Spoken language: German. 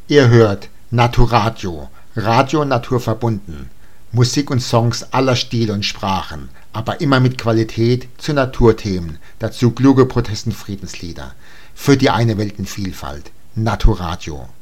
Ihr hört Naturadio, Radio naturverbunden. Musik und Songs aller Stile und Sprachen, aber immer mit Qualität zu Naturthemen, dazu kluge Protest- und Friedenslieder. Für die eine Welt in Vielfalt. Naturadio.